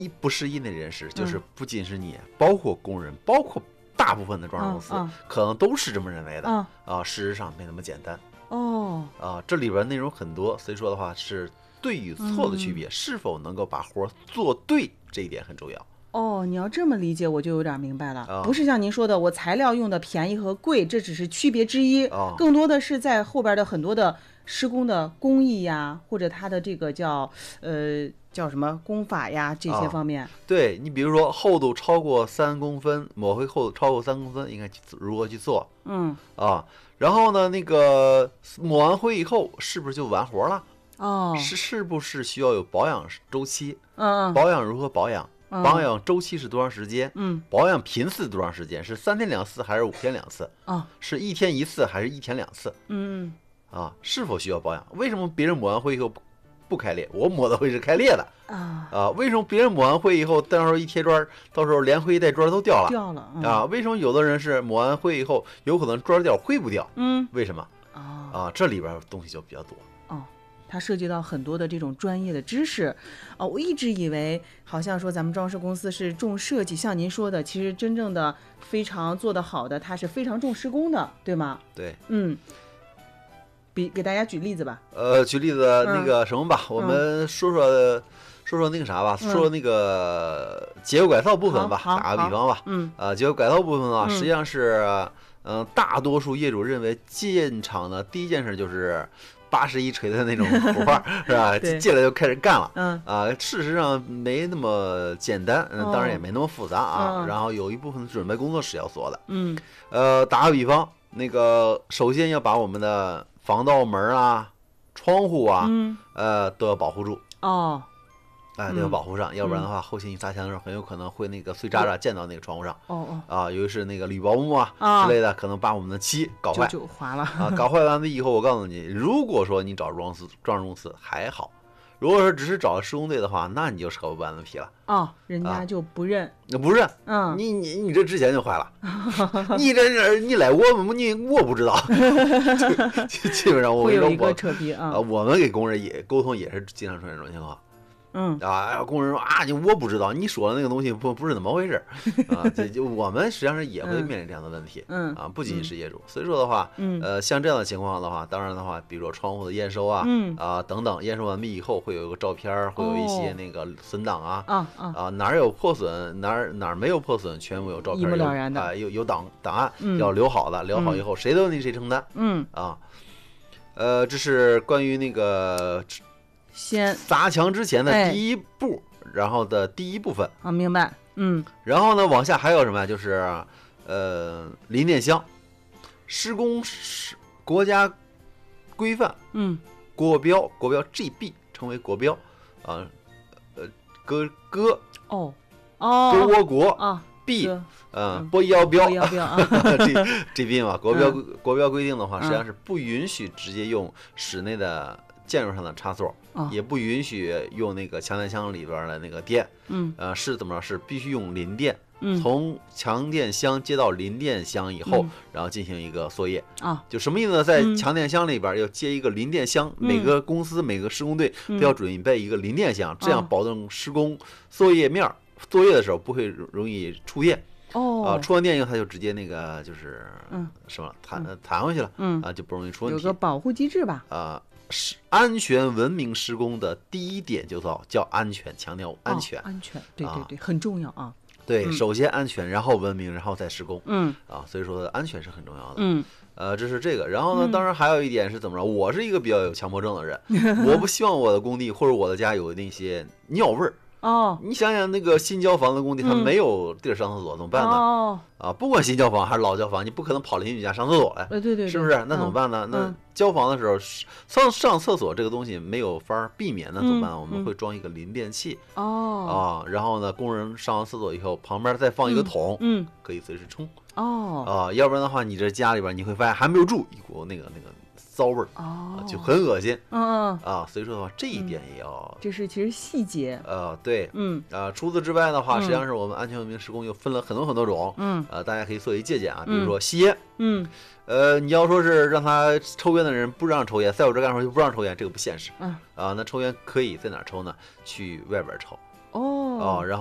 不适应的人士，就是不仅是你，包括工人，包括大部分的装饰公司，可能都是这么认为的事实上没那么简单这里边内容很多，所以说的话是对与错的区别，是否能够把活做对，这一点很重要。 你要这么理解我就有点明白了，不是像您说的我材料用的便宜和贵，这只是区别之一，更多的是在后边的很多的施工的工艺呀，或者它的这个叫什么工法呀，这些方面。 对，你比如说厚度超过3公分，抹灰厚度超过3公分，应该如何去做？然后呢，那个抹完灰以后是不是就完活了？是不是需要有保养周期？保养如何保养？保养周期是多长时间？保养频次多长时间？是3天2次还是5天2次？是1天1次还是1天2次？是否需要保养？为什么别人抹完灰以后不开裂，我抹的灰是开裂的？为什么别人抹完灰以后，到时候一贴砖，到时候连灰带砖都掉了？为什么有的人是抹完灰以后，有可能砖掉灰不掉？为什么？这里边东西就比较多。 它涉及到很多的这种专业的知识我一直以为好像说咱们装饰公司是重设计，像您说的，其实真正的非常做得好的，它是非常重施工的，对吗？ 对， 给大家举例子吧。 举例子那个什么吧，我们说那个啥吧，说那个结构改造部分吧，打个比方吧，结构改造部分啊，实际上是大多数业主认为建厂的第一件事就是81锤的那种活儿是吧？进来就开始干了事实上没那么简单，当然也没那么复杂然后有一部分准备工作是要做的。打个比方，那个首先要把我们的防盗门窗户都要保护住都要保护上，要不然的话，后期你砸墙的时候很有可能会那个碎渣溅到那个窗户上尤其是那个铝薄幕之类的，可能把我们的漆搞坏， 就划了搞坏完了以后，我告诉你，如果说你找装饰公司还好，如果说只是找施工队的话，那你就扯不完了皮了人家就不认， 你这之前就坏了，你来我不知道，基本上会有一个扯皮我们给工人也沟通也是经常出现这种情况。工人说我不知道你说的那个东西不是怎么回事就我们实际上是也会面临这样的问题不仅仅是业主，所以说的话像这样的情况的话，当然的话，比如说窗户的验收等等，验收完毕以后会有一个照片，会有一些那个存档哪儿有破损哪儿没有破损，全部有照片， 一目了然的有档案要留好的，留好以后谁的问题谁承担这是关于那个先砸墙之前的第一步，然后的第一部分明白然后呢往下还有什么呀？就是临电箱施工国家规范国标 GB 称为国标歌窝国B 波腰标GB 嘛，国标规定的话，实际上是不允许直接用室内的建筑上的插座也不允许用那个强电箱里边的那个电是怎么着？是必须用临电从强电箱接到临电箱以后然后进行一个作业就什么意思呢？在强电箱里边要接一个临电箱每个公司每个施工队都要准备一个临电箱这样保证施工作业的时候不会容易触电触完电以后它就直接那个就是什么弹回去了就不容易出问题， 有个保护机制吧安全文明施工的第一点就叫安全，强调安全对很重要对首先安全，然后文明，然后再施工所以说安全是很重要的这是这个。然后呢当然还有一点是怎么着，我是一个比较有强迫症的人我不希望我的工地或者我的家有那些尿味儿你想想那个新交房的工地它没有地儿上厕所怎么办呢不管新交房还是老交房，你不可能跑邻居家上厕所来对是不是？那怎么办呢那交房的时候上厕所这个东西没有法避免，那怎么办我们会装一个临电器然后呢工人上完厕所以后旁边再放一个桶可以随时冲要不然的话你这家里边你会发现还没有住一股那个骚味就很恶心所以说的话这一点也要这是其实细节对除此之外的话实际上是我们安全文明施工又分了很多种大家可以作为借鉴比如说吸烟你要说是让他抽烟的人不让抽烟，在我这干活就不让抽烟，这个不现实那抽烟可以在哪儿抽呢？去外边抽然后。